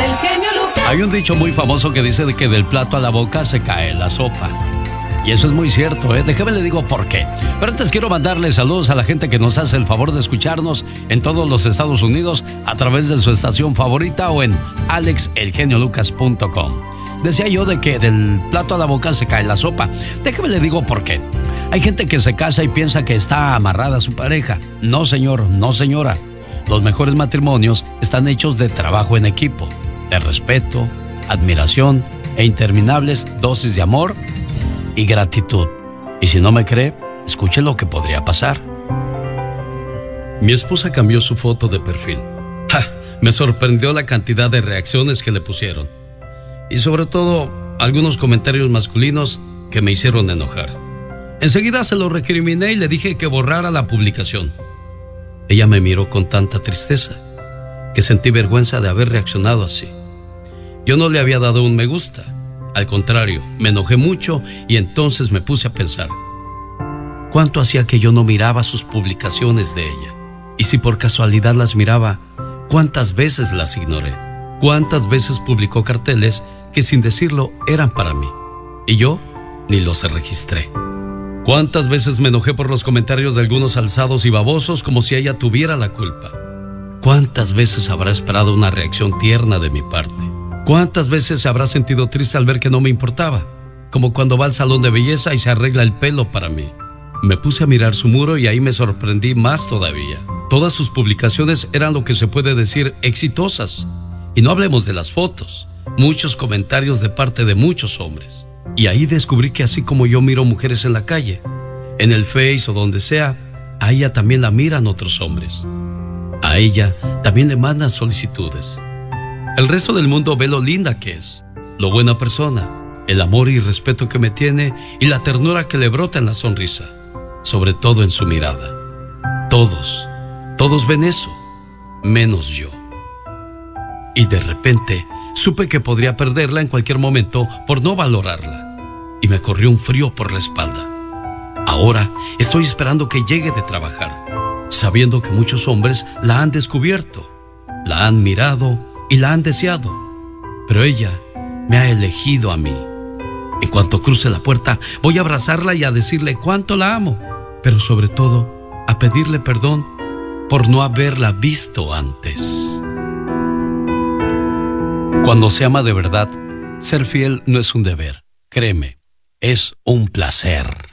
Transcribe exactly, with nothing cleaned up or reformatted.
el genio Lucas. Hay un dicho muy famoso que dice que del plato a la boca se cae la sopa. Y eso es muy cierto, ¿eh? Déjame le digo por qué. Pero antes quiero mandarle saludos a la gente que nos hace el favor de escucharnos en todos los Estados Unidos a través de su estación favorita o en alex el genio lucas punto com. Decía yo de que del plato a la boca se cae la sopa. Déjame le digo por qué. Hay gente que se casa y piensa que está amarrada a su pareja. No, señor, no, señora. Los mejores matrimonios están hechos de trabajo en equipo, de respeto, admiración e interminables dosis de amor y gratitud. Y si no me cree, escuche lo que podría pasar. Mi esposa cambió su foto de perfil. ¡Ja! Me sorprendió la cantidad de reacciones que le pusieron. Y sobre todo, algunos comentarios masculinos que me hicieron enojar. Enseguida se lo recriminé y le dije que borrara la publicación. Ella me miró con tanta tristeza que sentí vergüenza de haber reaccionado así. Yo no le había dado un me gusta. Al contrario, me enojé mucho y entonces me puse a pensar. ¿Cuánto hacía que yo no miraba sus publicaciones de ella? Y si por casualidad las miraba, ¿cuántas veces las ignoré? ¿Cuántas veces publicó carteles que sin decirlo eran para mí? Y yo ni los registré. ¿Cuántas veces me enojé por los comentarios de algunos alzados y babosos como si ella tuviera la culpa? ¿Cuántas veces habrá esperado una reacción tierna de mi parte? ¿Cuántas veces se habrá sentido triste al ver que no me importaba? Como cuando va al salón de belleza y se arregla el pelo para mí. Me puse a mirar su muro y ahí me sorprendí más todavía. Todas sus publicaciones eran lo que se puede decir exitosas. Y no hablemos de las fotos. Muchos comentarios de parte de muchos hombres. Y ahí descubrí que así como yo miro mujeres en la calle, en el Face o donde sea, a ella también la miran otros hombres. A ella también le mandan solicitudes. El resto del mundo ve lo linda que es, lo buena persona, el amor y respeto que me tiene y la ternura que le brota en la sonrisa, sobre todo en su mirada. Todos, todos ven eso, menos yo. Y de repente supe que podría perderla en cualquier momento por no valorarla. Y me corrió un frío por la espalda. Ahora estoy esperando que llegue de trabajar, sabiendo que muchos hombres la han descubierto, la han mirado y la han deseado. Pero ella me ha elegido a mí. En cuanto cruce la puerta, voy a abrazarla y a decirle cuánto la amo, pero sobre todo a pedirle perdón por no haberla visto antes. Cuando se ama de verdad, ser fiel no es un deber. Créeme, es un placer.